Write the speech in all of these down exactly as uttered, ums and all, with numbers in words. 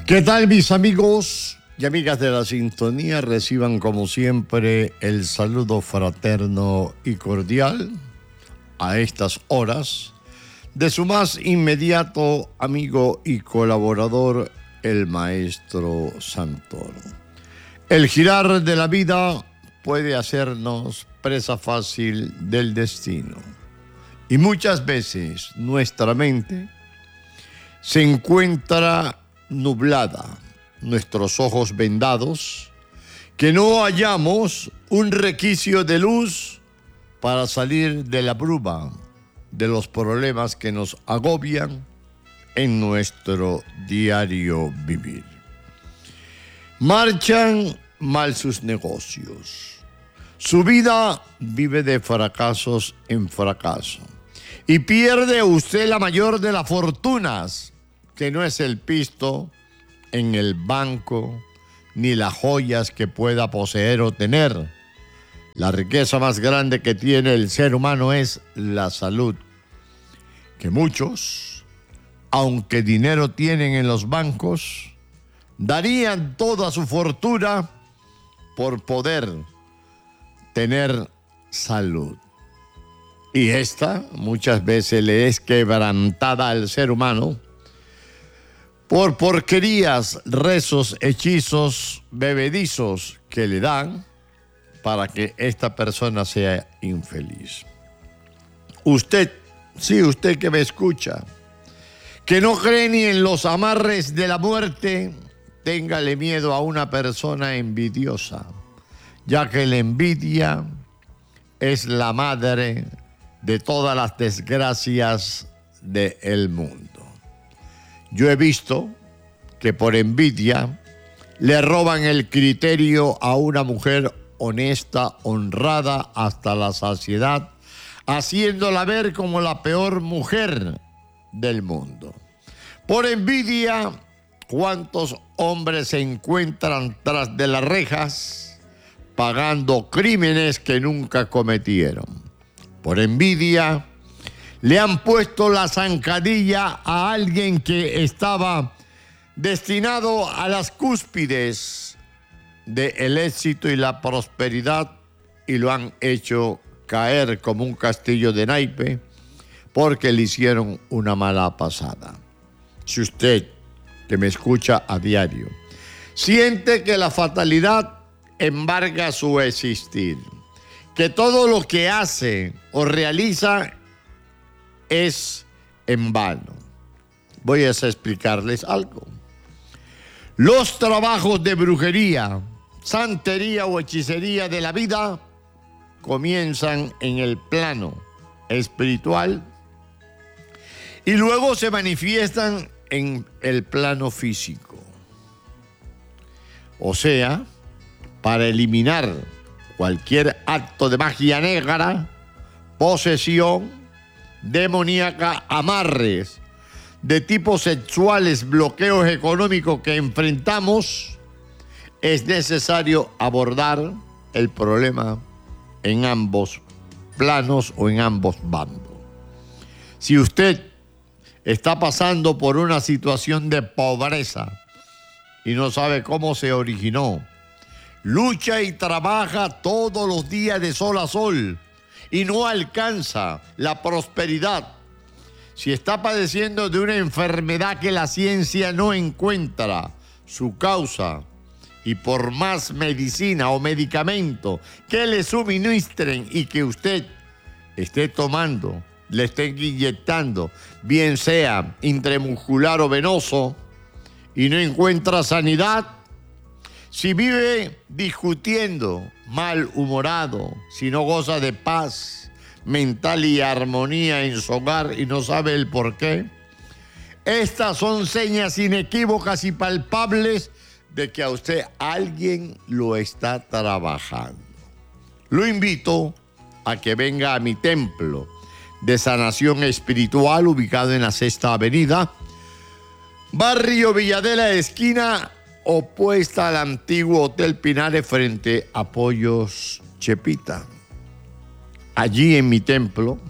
¿Qué tal, mis amigos y amigas de la sintonía? Reciban como siempre el saludo fraterno y cordial a estas horas de su más inmediato amigo y colaborador, el maestro Santoro. El girar de la vida puede hacernos presa fácil del destino y muchas veces nuestra mente se encuentra nublada, nuestros ojos vendados, que no hallamos un requicio de luz para salir de la bruma de los problemas que nos agobian en nuestro diario vivir. Marchan mal sus negocios. Su vida vive de fracasos en fracaso. Y pierde usted la mayor de las fortunas, que no es el pisto en el banco, ni las joyas que pueda poseer o tener. La riqueza más grande que tiene el ser humano es la salud, que muchos, aunque dinero tienen en los bancos, darían toda su fortuna por poder tener salud. Y esta muchas veces le es quebrantada al ser humano por porquerías, rezos, hechizos, bebedizos que le dan para que esta persona sea infeliz. Usted, sí, usted que me escucha, que no cree ni en los amarres de la muerte, téngale miedo a una persona envidiosa, ya que la envidia es la madre de todas las desgracias del mundo. Yo he visto que por envidia le roban el criterio a una mujer honesta, honrada hasta la saciedad, haciéndola ver como la peor mujer del mundo. Por envidia, ¿cuántos hombres se encuentran tras de las rejas pagando crímenes que nunca cometieron? Por envidia, le han puesto la zancadilla a alguien que estaba destinado a las cúspides del éxito y la prosperidad y lo han hecho caer como un castillo de naipe porque le hicieron una mala pasada. Si usted, que me escucha a diario, siente que la fatalidad embarga su existir, que todo lo que hace o realiza es en vano, voy a explicarles algo. Los trabajos de brujería, santería o hechicería de la vida comienzan en el plano espiritual y luego se manifiestan en el plano físico. O sea, para eliminar cualquier acto de magia negra, posesión demoníaca, amarres de tipos sexuales, bloqueos económicos que enfrentamos, es necesario abordar el problema en ambos planos o en ambos bandos. Si usted está pasando por una situación de pobreza y no sabe cómo se originó, lucha y trabaja todos los días de sol a sol y no alcanza la prosperidad. Si está padeciendo de una enfermedad que la ciencia no encuentra su causa, y por más medicina o medicamento que le suministren y que usted esté tomando, le estén inyectando, bien sea intramuscular o venoso, y no encuentra sanidad, si vive discutiendo, malhumorado, si no goza de paz mental y armonía en su hogar y no sabe el por qué, estas son señas inequívocas y palpables de que a usted alguien lo está trabajando. Lo invito a que venga a mi templo de sanación espiritual ubicado en la Sexta Avenida, barrio Villadela, esquina opuesta al antiguo Hotel Pinares frente a Pollos Chepita. Allí en mi templo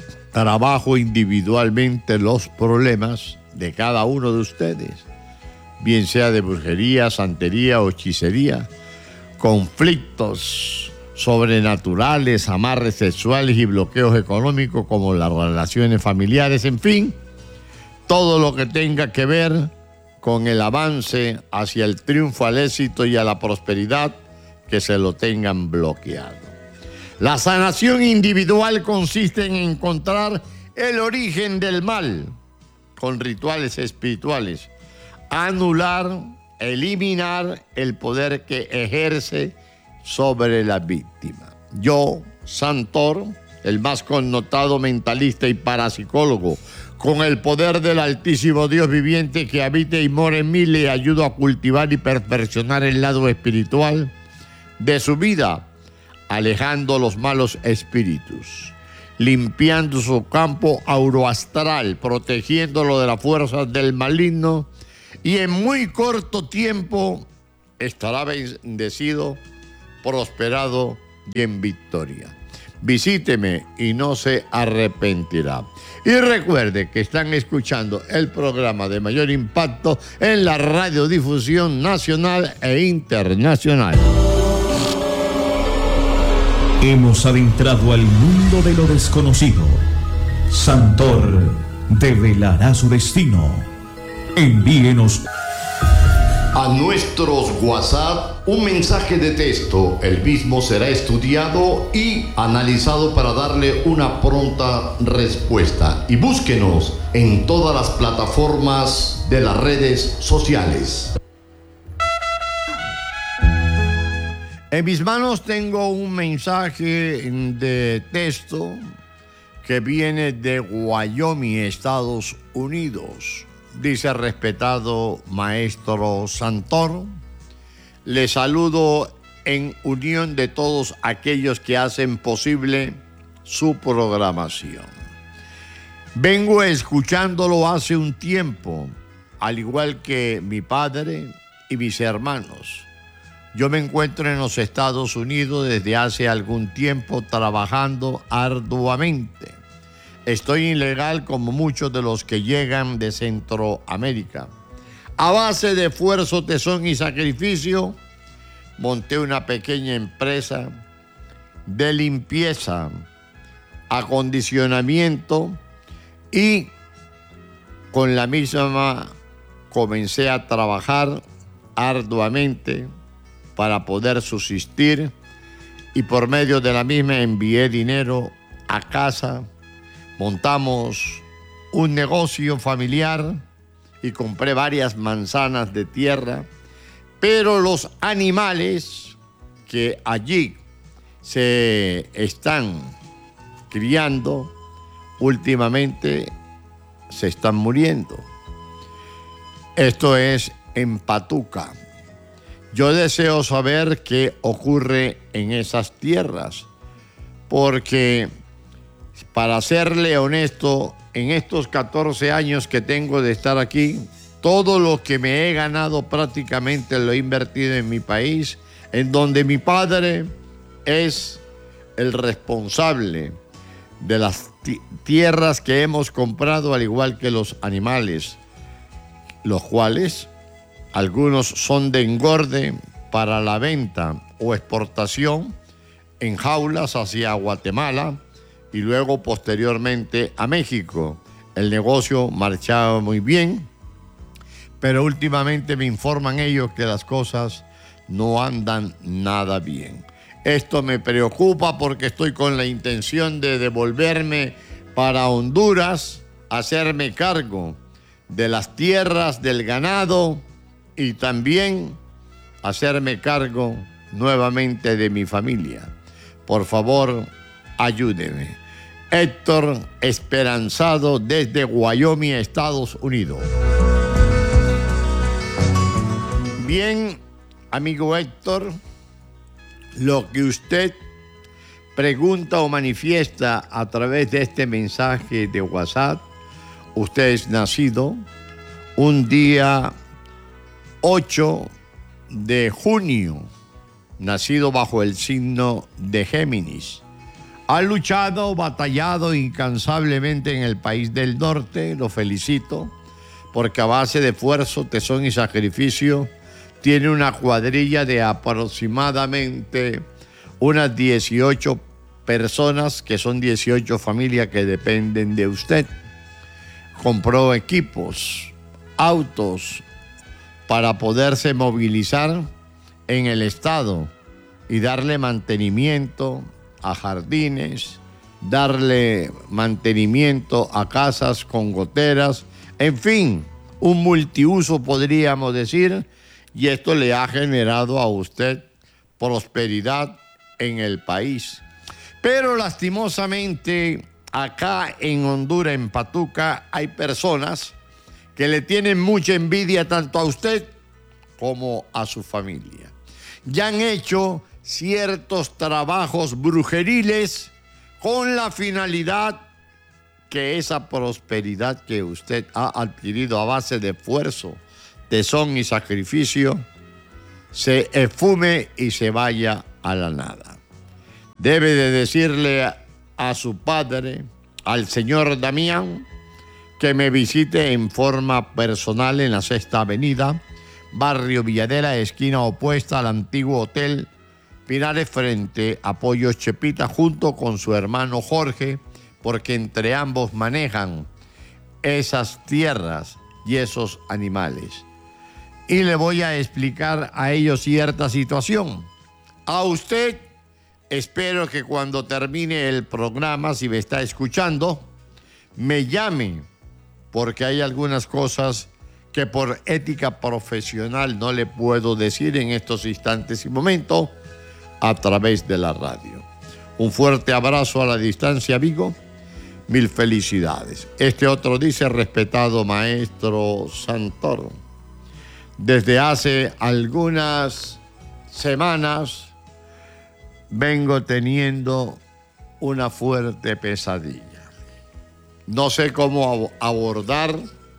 trabajo individualmente los problemas de cada uno de ustedes bien sea de brujería, santería o hechicería, conflictos sobrenaturales, amarres sexuales y bloqueos económicos como las relaciones familiares, en fin, todo lo que tenga que ver con el avance hacia el triunfo, al éxito y a la prosperidad, que se lo tengan bloqueado. La sanación individual consiste en encontrar el origen del mal con rituales espirituales, anular, eliminar el poder que ejerce sobre la víctima. Yo, Santor, el más connotado mentalista y parapsicólogo, con el poder del Altísimo Dios viviente que habita y mora en mí, le ayudo a cultivar y perfeccionar el lado espiritual de su vida, alejando los malos espíritus, limpiando su campo auroastral, protegiéndolo de las fuerzas del maligno, y en muy corto tiempo estará bendecido, prosperado y en victoria. Visíteme y no se arrepentirá. Y recuerde que están escuchando el programa de mayor impacto en la radiodifusión nacional e internacional. Hemos adentrado al mundo de lo desconocido. Santor develará su destino. Envíenos a nuestros WhatsApp un mensaje de texto. El mismo será estudiado y analizado para darle una pronta respuesta. Y búsquenos en todas las plataformas de las redes sociales. En mis manos tengo un mensaje de texto que viene de Wyoming, Estados Unidos. Dice: respetado maestro Santor, le saludo en unión de todos aquellos que hacen posible su programación. Vengo escuchándolo hace un tiempo, al igual que mi padre y mis hermanos. Yo me encuentro en los Estados Unidos desde hace algún tiempo trabajando arduamente. Estoy ilegal como muchos de los que llegan de Centroamérica. A base de esfuerzo, tesón y sacrificio, monté una pequeña empresa de limpieza, acondicionamiento, y con la misma comencé a trabajar arduamente para poder subsistir, y por medio de la misma envié dinero a casa. Montamos un negocio familiar y compré varias manzanas de tierra, pero los animales que allí se están criando últimamente se están muriendo. Esto es en Patuca. Yo deseo saber qué ocurre en esas tierras, porque, para serle honesto, en estos catorce años que tengo de estar aquí, todo lo que me he ganado prácticamente lo he invertido en mi país, en donde mi padre es el responsable de las tierras que hemos comprado, al igual que los animales, los cuales algunos son de engorde para la venta o exportación en jaulas hacia Guatemala y luego posteriormente a México. El negocio marchaba muy bien, pero últimamente me informan ellos que las cosas no andan nada bien. Esto me preocupa porque estoy con la intención de devolverme para Honduras, hacerme cargo de las tierras, del ganado, y también hacerme cargo nuevamente de mi familia. Por favor, ayúdeme. Héctor Esperanzado, desde Wyoming, Estados Unidos. Bien, amigo Héctor, lo que usted pregunta o manifiesta a través de este mensaje de WhatsApp, usted es nacido un día ocho de junio, nacido bajo el signo de Géminis. Ha luchado, batallado incansablemente en el país del norte, lo felicito, porque a base de esfuerzo, tesón y sacrificio, tiene una cuadrilla de aproximadamente unas dieciocho personas, que son dieciocho familias que dependen de usted. Compró equipos, autos, para poderse movilizar en el estado y darle mantenimiento a jardines, darle mantenimiento a casas con goteras, en fin, un multiuso podríamos decir, y esto le ha generado a usted prosperidad en el país. Pero lastimosamente acá en Honduras, en Patuca, hay personas que le tienen mucha envidia tanto a usted como a su familia. Ya han hecho ciertos trabajos brujeriles con la finalidad que esa prosperidad que usted ha adquirido a base de esfuerzo, tesón y sacrificio se esfume y se vaya a la nada. Debe de decirle a, a su padre, al señor Damián, que me visite en forma personal en la Sexta Avenida, barrio Villadera, esquina opuesta al antiguo Hotel Pinares, frente a Pollos Chepita, junto con su hermano Jorge, porque entre ambos manejan esas tierras y esos animales. Y le voy a explicar a ellos cierta situación. A usted, espero que cuando termine el programa, si me está escuchando, me llame, porque hay algunas cosas que por ética profesional no le puedo decir en estos instantes y momentos a través de la radio. Un fuerte abrazo a la distancia, Vigo. Mil felicidades. Este otro dice: respetado maestro Santor, desde hace algunas semanas vengo teniendo una fuerte pesadilla. No sé cómo abordar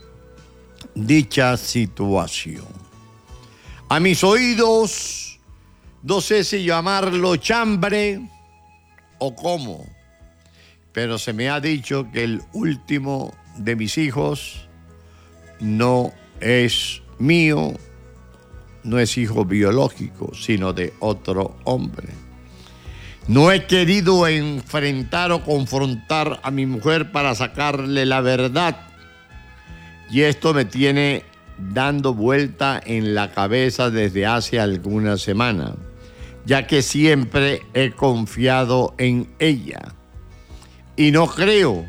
dicha situación. A mis oídos, no sé si llamarlo chambre o cómo, pero se me ha dicho que el último de mis hijos no es mío, no es hijo biológico, sino de otro hombre. No he querido enfrentar o confrontar a mi mujer para sacarle la verdad. Y esto me tiene dando vuelta en la cabeza desde hace algunas semanas, ya que siempre he confiado en ella. Y no creo,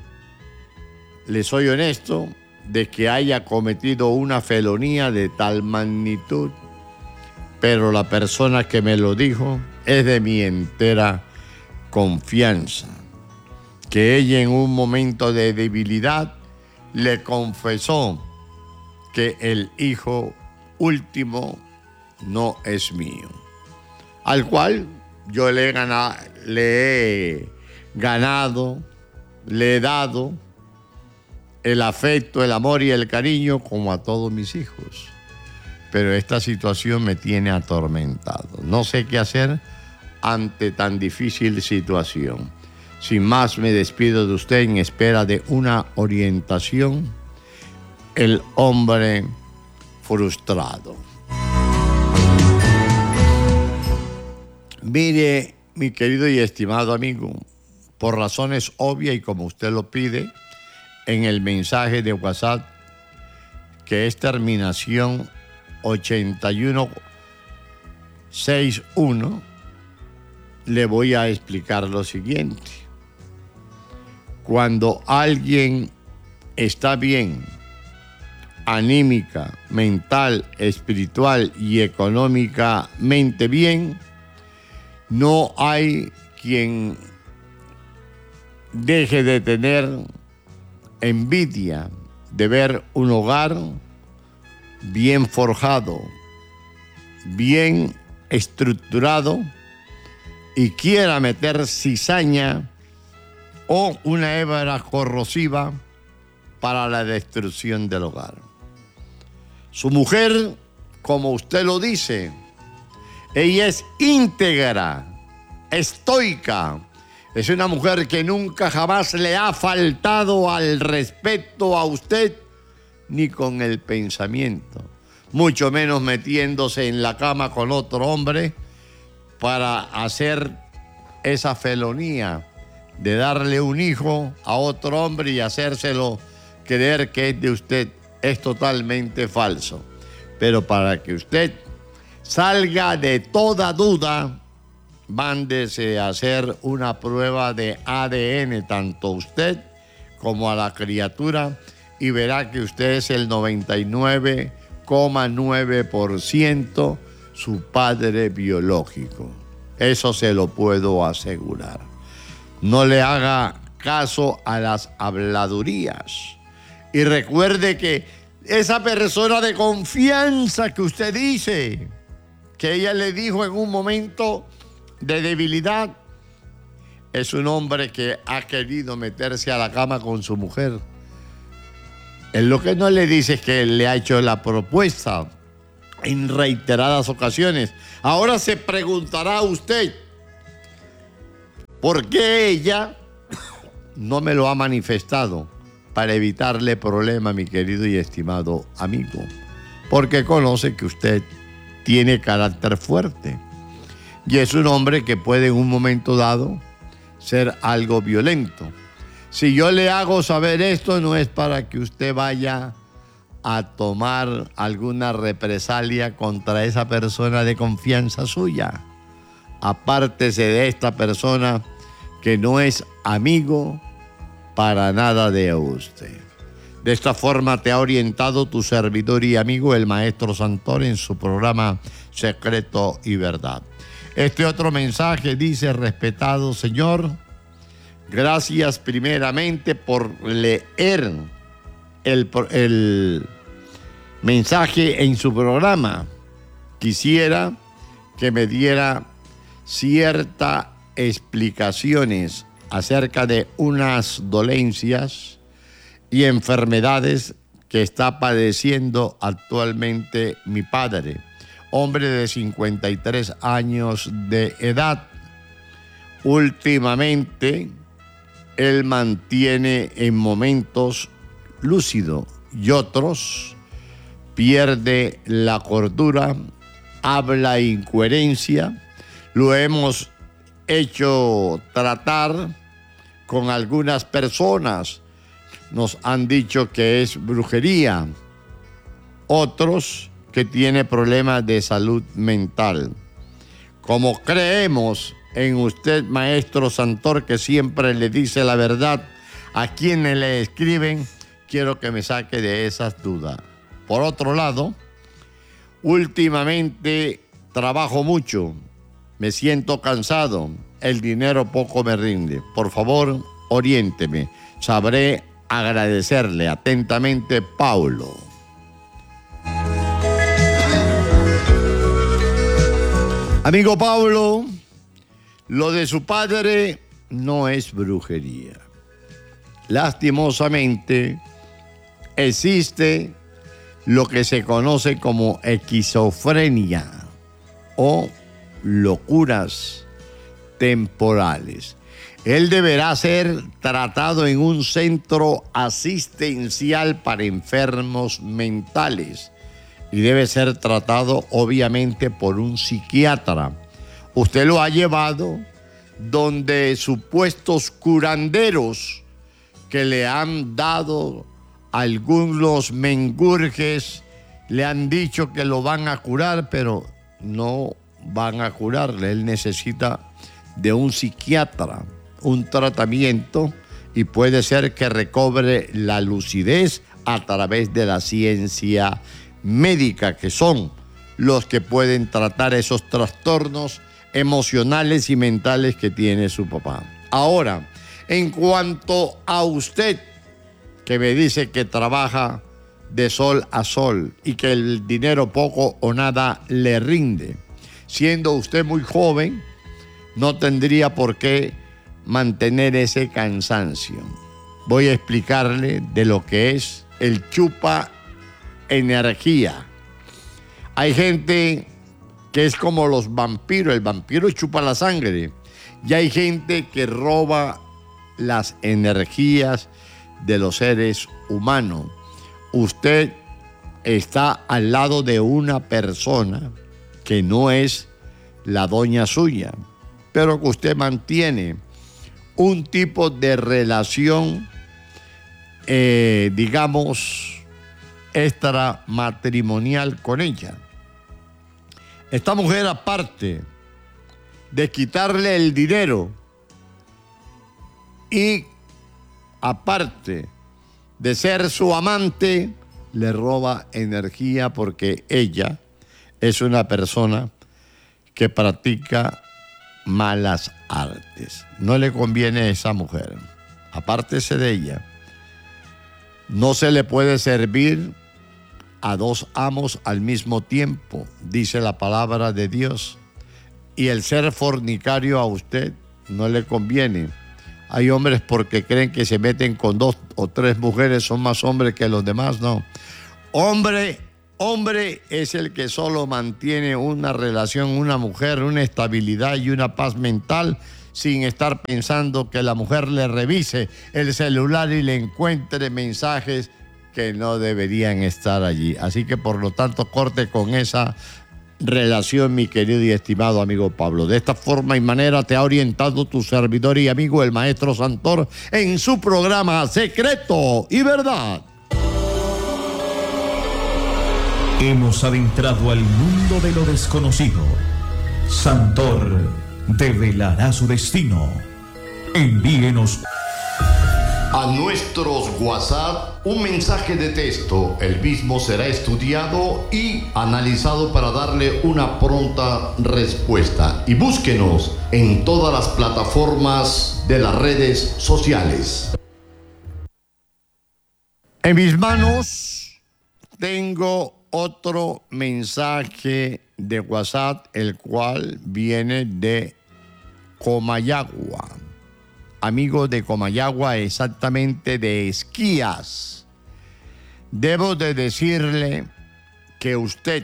le soy honesto, de que haya cometido una felonía de tal magnitud. Pero la persona que me lo dijo es de mi entera confianza, que ella en un momento de debilidad le confesó que el hijo último no es mío, al cual yo le he ganado, le he ganado, le he dado el afecto, el amor y el cariño como a todos mis hijos. Pero esta situación me tiene atormentado. No sé qué hacer ante tan difícil situación. Sin más, me despido de usted en espera de una orientación. El hombre frustrado. Mire, mi querido y estimado amigo, por razones obvias y como usted lo pide, en el mensaje de WhatsApp, que es terminación ochenta y uno sesenta y uno, le voy a explicar lo siguiente. Cuando alguien está bien, anímica, mental, espiritual y económicamente bien, no hay quien deje de tener envidia de ver un hogar bien forjado, bien estructurado, y quiera meter cizaña o una hebra corrosiva para la destrucción del hogar. Su mujer, como usted lo dice, ella es íntegra, estoica. Es una mujer que nunca jamás le ha faltado al respeto a usted ni con el pensamiento, mucho menos metiéndose en la cama con otro hombre para hacer esa felonía de darle un hijo a otro hombre y hacérselo creer que es de usted. Es totalmente falso. Pero para que usted salga de toda duda, mándese a hacer una prueba de A D N, tanto a usted como a la criatura, y verá que usted es el noventa y nueve coma nueve por ciento su padre biológico. Eso se lo puedo asegurar. No le haga caso a las habladurías. Y recuerde que esa persona de confianza que usted dice, que ella le dijo en un momento de debilidad, es un hombre que ha querido meterse a la cama con su mujer. Él lo que no le dice es que le ha hecho la propuesta en reiteradas ocasiones. Ahora se preguntará usted, ¿por qué ella no me lo ha manifestado? Para evitarle problema, mi querido y estimado amigo. Porque conoce que usted tiene carácter fuerte. Y es un hombre que puede en un momento dado ser algo violento. Si yo le hago saber esto, no es para que usted vaya a tomar alguna represalia contra esa persona de confianza suya. Apártese de esta persona que no es amigo para nada de usted. De esta forma te ha orientado tu servidor y amigo, el maestro Santor, en su programa Secreto y Verdad. Este otro mensaje dice: respetado señor, gracias primeramente por leer el, el mensaje en su programa. Quisiera que me diera ciertas explicaciones acerca de unas dolencias y enfermedades que está padeciendo actualmente mi padre, hombre de cincuenta y tres años de edad. Últimamente, él mantiene en momentos lúcido y otros pierde la cordura, habla incoherencia. Lo hemos hecho tratar con algunas personas. Nos han dicho que es brujería. Otros que tiene problemas de salud mental. Como creemos en usted, maestro Santor, que siempre le dice la verdad a quienes le escriben, quiero que me saque de esas dudas. Por otro lado, últimamente trabajo mucho, me siento cansado, el dinero poco me rinde. Por favor, oriénteme. Sabré agradecerle. Atentamente, Paulo. Amigo Paulo, lo de su padre no es brujería. Lastimosamente, existe lo que se conoce como esquizofrenia o locuras temporales. Él deberá ser tratado en un centro asistencial para enfermos mentales y debe ser tratado obviamente por un psiquiatra. Usted lo ha llevado donde supuestos curanderos que le han dado algunos mengurjes, le han dicho que lo van a curar, pero no van a curarle. Él necesita de un psiquiatra, un tratamiento, y puede ser que recobre la lucidez a través de la ciencia médica, que son los que pueden tratar esos trastornos emocionales y mentales que tiene su papá. Ahora, en cuanto a usted, que me dice que trabaja de sol a sol y que el dinero poco o nada le rinde, siendo usted muy joven, no tendría por qué mantener ese cansancio. Voy a explicarle de lo que es el chupa energía. Hay gente que es como los vampiros. El vampiro chupa la sangre. Y hay gente que roba las energías de los seres humanos. usted está al lado de una persona que no es la doña suya, pero que usted mantiene un tipo de relación, eh, digamos, extramatrimonial con ella. Esta mujer, aparte de quitarle el dinero y aparte de ser su amante, le roba energía porque ella es una persona que practica malas artes. No le conviene a esa mujer. Apártese de ella. No se le puede servir a dos amos al mismo tiempo, dice la palabra de Dios. Y el ser fornicario a usted no le conviene. Hay hombres porque creen que se meten con dos o tres mujeres, son más hombres que los demás, no. Hombre, hombre es el que solo mantiene una relación, una mujer, una estabilidad y una paz mental sin estar pensando que la mujer le revise el celular y le encuentre mensajes que no deberían estar allí. Así que por lo tanto corte con esa relación, mi querido y estimado amigo Pablo. De esta forma y manera te ha orientado tu servidor y amigo el maestro Santor en su programa Secreto y Verdad. Hemos adentrado al mundo de lo desconocido. Santor develará su destino. Envíenos a nuestros WhatsApp un mensaje de texto. El mismo será estudiado y analizado para darle una pronta respuesta. Y búsquenos en todas las plataformas de las redes sociales. En mis manos tengo otro mensaje de WhatsApp, el cual viene de Comayagua. Amigo de Comayagua, exactamente de Esquías. Debo de decirle que usted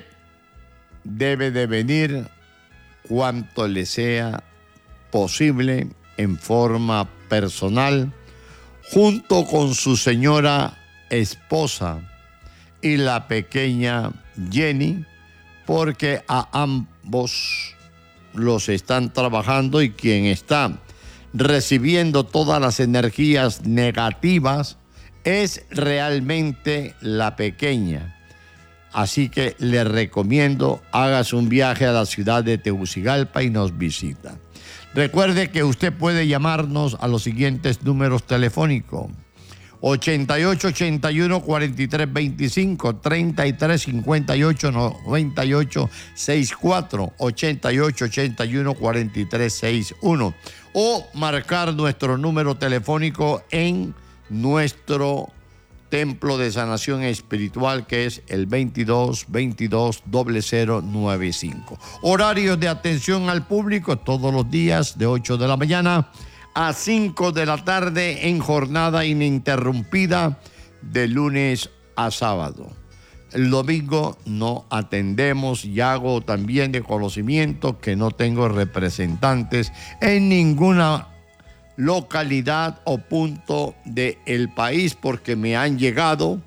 debe de venir cuanto le sea posible en forma personal, junto con su señora esposa y la pequeña Jenny, porque a ambos los están trabajando y quien está recibiendo todas las energías negativas es realmente la pequeña. Así que le recomiendo hagas un viaje a la ciudad de Tegucigalpa y nos visita. Recuerde que usted puede llamarnos a los siguientes números telefónicos: ochenta y ocho, ochenta y uno, cuarenta y tres veinticinco, treinta y tres, cincuenta y ocho, noventa y ocho, sesenta y cuatro, ochenta y ocho, ochenta y uno, cuarenta y tres, sesenta y uno, o marcar nuestro número telefónico en nuestro templo de sanación espiritual, que es el veintidós, veintidós, cero cero noventa y cinco. Horarios de atención al público todos los días de ocho de la mañana a cinco de la tarde en jornada ininterrumpida de lunes a sábado. El domingo no atendemos y hago también de conocimiento que no tengo representantes en ninguna localidad o punto del país, porque me han llegado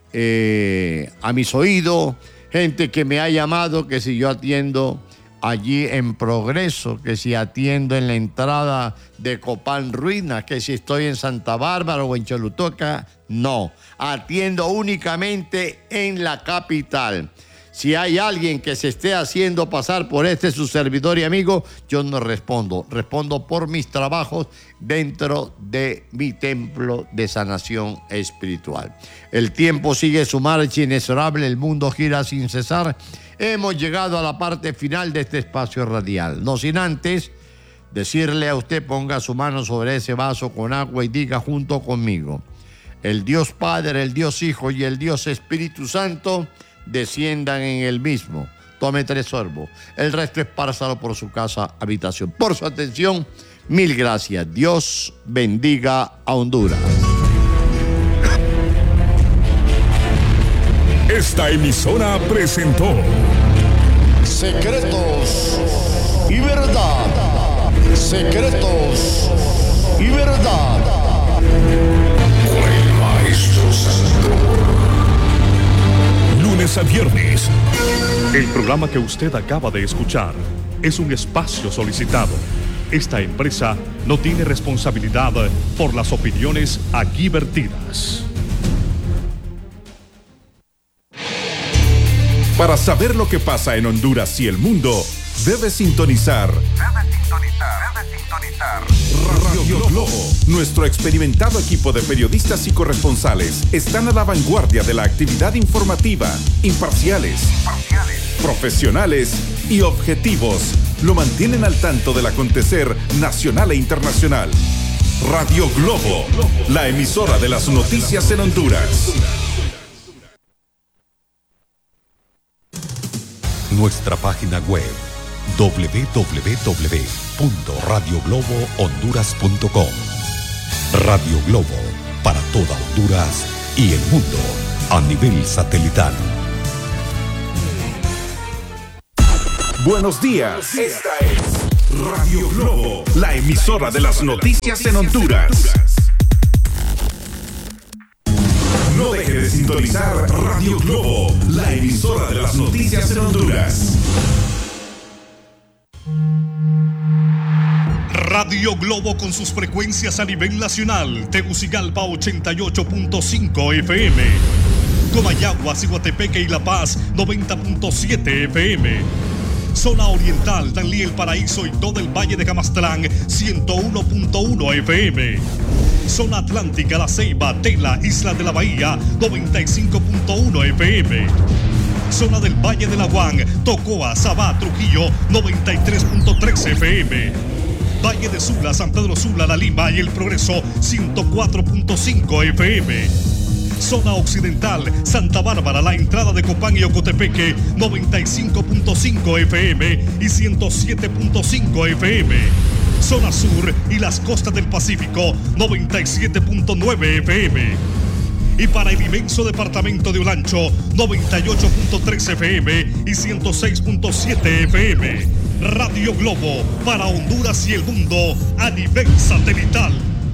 eh, a mis oídos gente que me ha llamado que si yo atiendo allí en Progreso, que si atiendo en la entrada de Copán Ruina, que si estoy en Santa Bárbara o en Choluteca. No, atiendo únicamente en la capital. Si hay alguien que se esté haciendo pasar por este su servidor y amigo, yo no respondo. Respondo por mis trabajos dentro de mi templo de sanación espiritual. El tiempo sigue su marcha inexorable, el mundo gira sin cesar. Hemos llegado a la parte final de este espacio radial. No sin antes decirle a usted, ponga su mano sobre ese vaso con agua y diga junto conmigo: el Dios Padre, el Dios Hijo y el Dios Espíritu Santo desciendan en el mismo. Tome tres sorbos. El resto espárzalo por su casa, habitación. Por su atención, mil gracias. Dios bendiga a Honduras. Esta emisora presentó Secretos y Verdad. Secretos y Verdad. Con el maestro Santor. lunes a viernes. El programa que usted acaba de escuchar es un espacio solicitado. Esta empresa no tiene responsabilidad por las opiniones aquí vertidas. Para saber lo que pasa en Honduras y el mundo, debe sintonizar. Debe sintonizar. Debe sintonizar. Radio Globo. Nuestro experimentado equipo de periodistas y corresponsales están a la vanguardia de la actividad informativa, imparciales, imparciales, profesionales y objetivos. Lo mantienen al tanto del acontecer nacional e internacional. Radio Globo, la emisora de las noticias en Honduras. Nuestra página web doble u doble u doble u punto radio globo honduras punto com. Radio Globo, para toda Honduras y el mundo a nivel satelital. Buenos días. Esta es Radio Globo, la emisora de las noticias en Honduras. No deje de sintonizar Radio Globo, la emisora de las noticias en Honduras. Radio Globo con sus frecuencias a nivel nacional. Tegucigalpa ochenta y ocho punto cinco F M. Comayagua, Ciguatepeque y La Paz noventa punto siete F M. Zona Oriental, Danlí, El Paraíso y todo el Valle de Camastlán ciento uno punto uno F M. Zona Atlántica, La Ceiba, Tela, Isla de la Bahía noventa y cinco punto uno F M. Zona del Valle de Laguán, Tocoa, Sabá, Trujillo noventa y tres punto tres F M. Valle de Sula, San Pedro Sula, La Lima y El Progreso ciento cuatro punto cinco F M. Zona Occidental, Santa Bárbara, la entrada de Copán y Ocotepeque noventa y cinco punto cinco F M y ciento siete punto cinco F M. Zona Sur y las costas del Pacífico noventa y siete punto nueve F M. Y para el inmenso departamento de Olancho noventa y ocho punto tres F M y ciento seis punto siete F M. Radio Globo, para Honduras y el mundo a nivel satelital.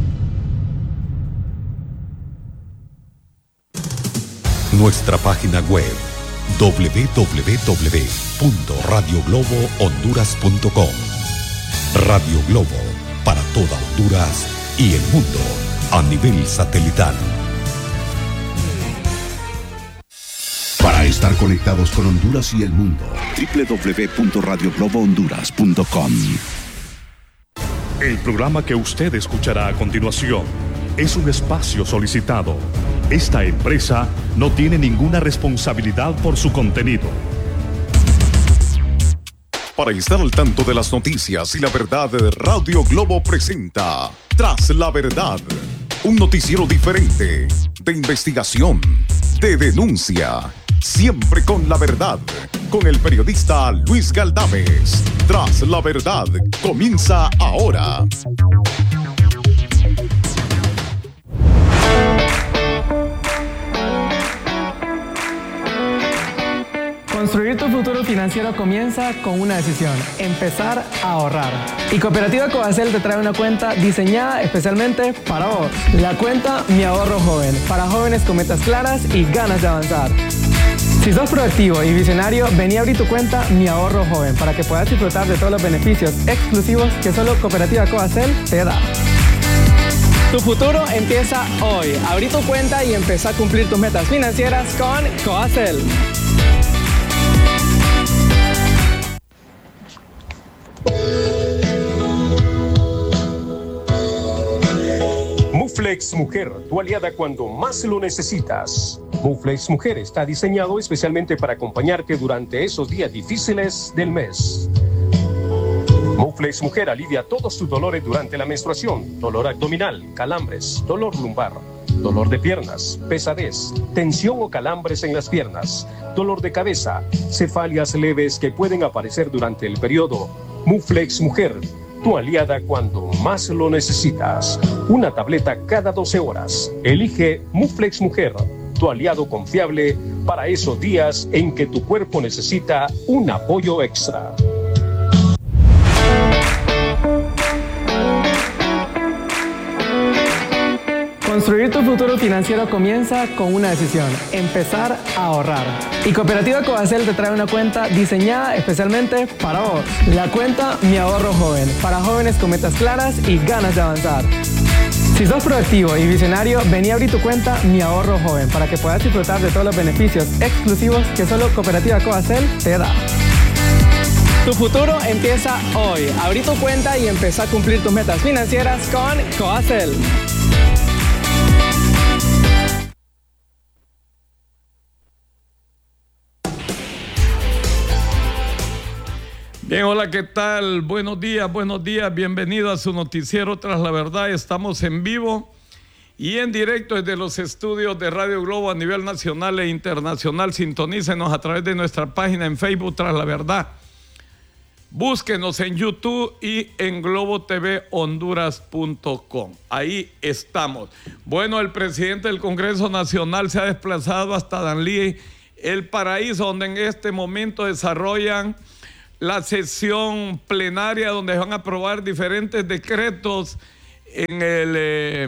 Nuestra página web doble u doble u doble u punto radio globo honduras punto com. Radio Globo, para toda Honduras y el mundo a nivel satelital. Para estar conectados con Honduras y el mundo, doble u doble u doble u punto radio globo honduras punto com. El programa que usted escuchará a continuación es un espacio solicitado. Esta empresa no tiene ninguna responsabilidad por su contenido. Para estar al tanto de las noticias y la verdad, Radio Globo presenta Tras la Verdad, un noticiero diferente, de investigación, de denuncia, siempre con la verdad, con el periodista Luis Galdames. Tras la Verdad comienza ahora. Construir tu futuro financiero comienza con una decisión: empezar a ahorrar. Y Cooperativa Coacel te trae una cuenta diseñada especialmente para vos. La cuenta Mi Ahorro Joven, para jóvenes con metas claras y ganas de avanzar. Si sos proactivo y visionario, vení a abrir tu cuenta Mi Ahorro Joven para que puedas disfrutar de todos los beneficios exclusivos que solo Cooperativa Coacel te da. Tu futuro empieza hoy. Abrí tu cuenta y empezá a cumplir tus metas financieras con Coacel. Muflex Mujer, tu aliada cuando más lo necesitas. Muflex Mujer está diseñado especialmente para acompañarte durante esos días difíciles del mes. Muflex Mujer alivia todos tus dolores durante la menstruación: dolor abdominal, calambres, dolor lumbar, dolor de piernas, pesadez, tensión o calambres en las piernas, dolor de cabeza, cefalias leves que pueden aparecer durante el periodo. Muflex Mujer, tu aliada cuando más lo necesitas. Una tableta cada doce horas. Elige Muflex Mujer, tu aliado confiable para esos días en que tu cuerpo necesita un apoyo extra. Construir tu futuro financiero comienza con una decisión: empezar a ahorrar. Y Cooperativa Coacel te trae una cuenta diseñada especialmente para vos. La cuenta Mi Ahorro Joven, para jóvenes con metas claras y ganas de avanzar. Si sos proactivo y visionario, vení a abrir tu cuenta Mi Ahorro Joven para que puedas disfrutar de todos los beneficios exclusivos que solo Cooperativa Coacel te da. Tu futuro empieza hoy. Abrí tu cuenta y empezá a cumplir tus metas financieras con Coacel. Bien, hola, ¿qué tal? Buenos días, buenos días. Bienvenido a su noticiero Tras la Verdad. Estamos en vivo y en directo desde los estudios de Radio Globo a nivel nacional e internacional. Sintonícenos a través de nuestra página en Facebook Tras la Verdad. Búsquenos en YouTube y en globo t v honduras punto com. Ahí estamos. Bueno, el presidente del Congreso Nacional se ha desplazado hasta Danlí, el paraíso, donde en este momento desarrollan la sesión plenaria donde van a aprobar diferentes decretos en, el, eh,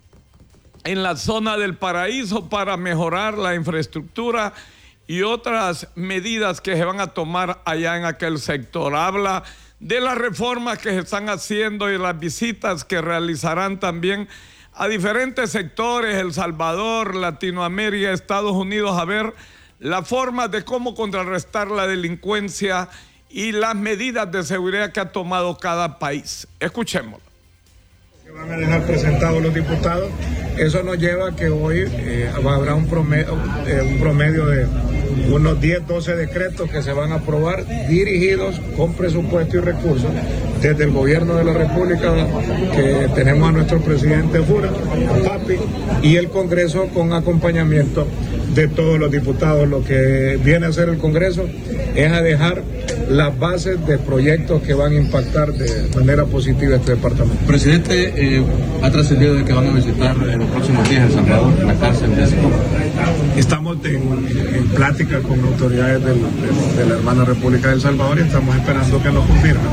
en la zona del paraíso para mejorar la infraestructura y otras medidas que se van a tomar allá en aquel sector. Habla de las reformas que se están haciendo y las visitas que realizarán también a diferentes sectores, El Salvador, Latinoamérica, Estados Unidos, a ver la forma de cómo contrarrestar la delincuencia y las medidas de seguridad que ha tomado cada país. Escuchémoslo. Que van a dejar presentados los diputados, eso nos lleva a que hoy eh, habrá un promedio, eh, un promedio de unos diez, doce decretos que se van a aprobar dirigidos con presupuesto y recursos desde el gobierno de la República, que tenemos a nuestro presidente Fura, Papi, y el Congreso con acompañamiento de todos los diputados. Lo que viene a hacer el Congreso es a dejar las bases de proyectos que van a impactar de manera positiva este departamento. Presidente, eh, ha trascendido de que van a visitar en los próximos días El Salvador, la cárcel de Escobar. Estamos en, en plática con autoridades del, de, de la hermana República de El Salvador y estamos esperando que nos confirmen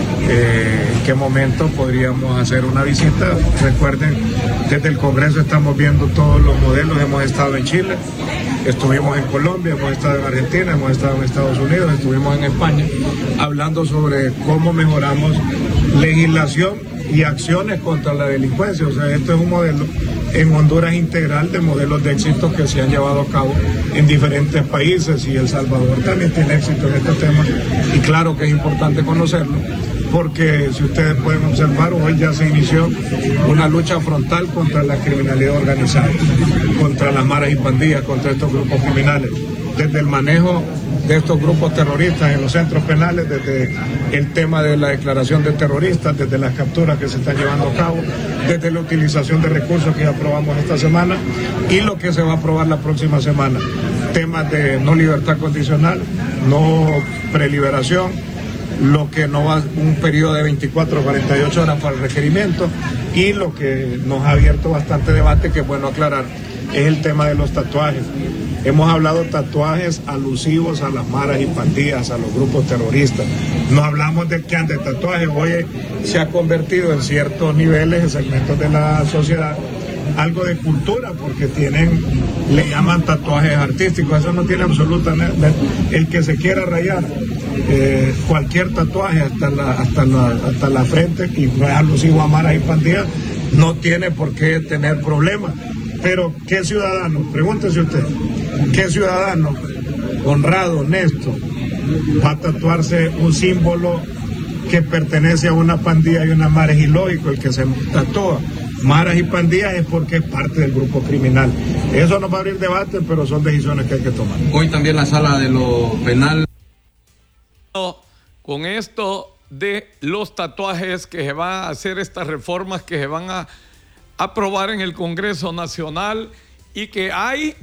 eh, en qué momento podríamos hacer una visita. Recuerden, desde el Congreso estamos viendo todos los modelos. Hemos estado en Chile, estuvimos en Colombia, hemos estado en Argentina, hemos estado en Estados Unidos, estuvimos en España, hablando sobre cómo mejoramos legislación y acciones contra la delincuencia. O sea, esto es un modelo en Honduras integral de modelos de éxito que se han llevado a cabo en diferentes países, y El Salvador también tiene éxito en este tema, y claro que es importante conocerlo, porque si ustedes pueden observar, hoy ya se inició una lucha frontal contra la criminalidad organizada, contra las maras y pandillas, contra estos grupos criminales, desde el manejo de estos grupos terroristas en los centros penales, desde el tema de la declaración de terroristas, desde las capturas que se están llevando a cabo, desde la utilización de recursos que ya aprobamos esta semana y lo que se va a aprobar la próxima semana. Temas de no libertad condicional, no preliberación, lo que no va un periodo de veinticuatro a cuarenta y ocho horas para el requerimiento, y lo que nos ha abierto bastante debate, que es bueno aclarar, es el tema de los tatuajes. Hemos hablado de tatuajes alusivos a las maras y pandillas, a los grupos terroristas. No hablamos de que antes tatuajes, hoy se ha convertido en ciertos niveles, en segmentos de la sociedad, algo de cultura, porque tienen, le llaman tatuajes artísticos. Eso no tiene absolutamente, el que se quiera rayar eh, cualquier tatuaje hasta la, hasta la, hasta la frente, y no es alusivo a maras y pandillas, no tiene por qué tener problemas. Pero ¿qué ciudadano? Pregúntese usted, ¿qué ciudadano honrado, honesto, va a tatuarse un símbolo que pertenece a una pandilla y una mara? Es ilógico. El que se tatúa maras y pandillas es porque es parte del grupo criminal. Eso no va a abrir debate, pero son decisiones que hay que tomar. Hoy también la sala de lo penal. Con esto de los tatuajes, que se van a hacer estas reformas que se van a aprobar en el Congreso Nacional, y que hay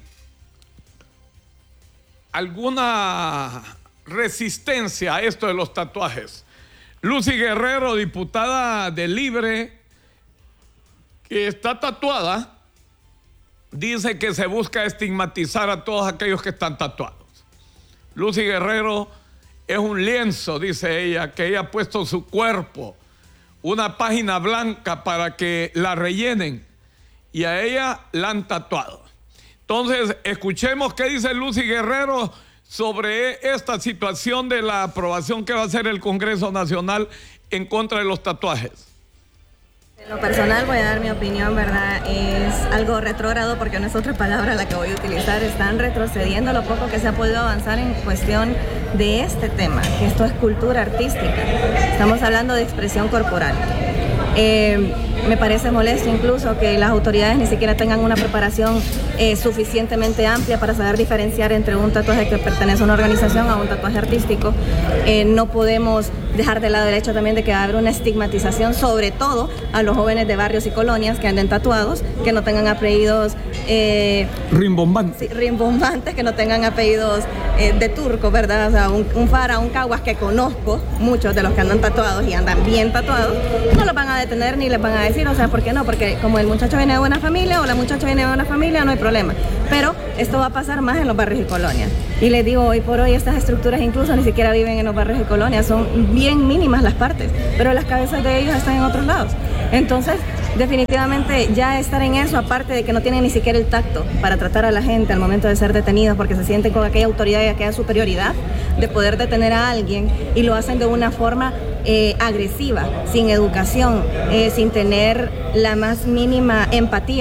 alguna resistencia a esto de los tatuajes. Lucy Guerrero, diputada de Libre, que está tatuada, dice que se busca estigmatizar a todos aquellos que están tatuados. Lucy Guerrero es un lienzo, dice ella, que ella ha puesto su cuerpo, una página blanca para que la rellenen, y a ella la han tatuado. Entonces, escuchemos qué dice Lucy Guerrero sobre esta situación de la aprobación que va a hacer el Congreso Nacional en contra de los tatuajes. En lo personal voy a dar mi opinión, ¿verdad? Es algo retrógrado, porque no es otra palabra la que voy a utilizar. Están retrocediendo lo poco que se ha podido avanzar en cuestión de este tema, que esto es cultura artística. Estamos hablando de expresión corporal. Eh, me parece molesto incluso que las autoridades ni siquiera tengan una preparación eh, suficientemente amplia para saber diferenciar entre un tatuaje que pertenece a una organización a un tatuaje artístico. Eh, no podemos dejar de lado el hecho también de que va a haber una estigmatización, sobre todo a los jóvenes de barrios y colonias que anden tatuados, que no tengan apellidos eh, rimbombantes, sí, rimbombantes, que no tengan apellidos eh, de turco, ¿verdad? O sea, un, un Fara, un Caguas, que conozco muchos de los que andan tatuados y andan bien tatuados, no los van a detener ni les van a decir, o sea, ¿por qué no? Porque como el muchacho viene de buena familia o la muchacha viene de buena familia, no hay problema. Pero esto va a pasar más en los barrios y colonias. Y les digo, hoy por hoy estas estructuras incluso ni siquiera viven en los barrios y colonias, son bien mínimas las partes, pero las cabezas de ellos están en otros lados. Entonces, definitivamente ya estar en eso, aparte de que no tienen ni siquiera el tacto para tratar a la gente al momento de ser detenidos, porque se sienten con aquella autoridad y aquella superioridad de poder detener a alguien, y lo hacen de una forma eh, agresiva, sin educación, eh, sin tener la más mínima empatía